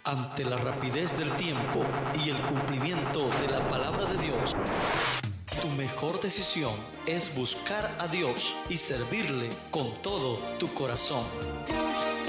Ante la rapidez del tiempo y el cumplimiento de la palabra de Dios, tu mejor decisión es buscar a Dios y servirle con todo tu corazón.